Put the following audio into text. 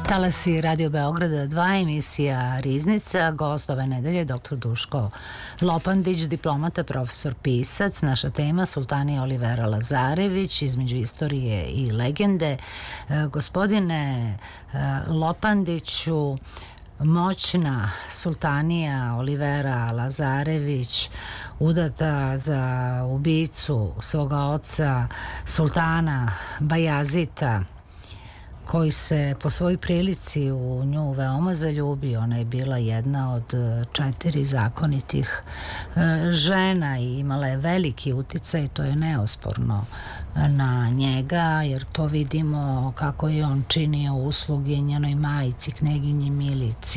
Talasi Radio Beograda 2, emisija Riznica, gost ove nedelje dr. Duško Lopandić, diplomata, profesor, pisac. Naša tema Sultanija Olivera Lazarević, između istorije i legende. Gospodine Lopandiću, moćna sultanija Olivera Lazarević, udata za ubicu svoga oca, sultana Bajazita, koji se po svojoj prilici u nju veoma zaljubio. Ona je bila jedna od 4 zakonitih žena i imala je veliki uticaj, to je neosporno, na njega, jer to vidimo kako je on činio usluge njenoj majici, kneginji Milici,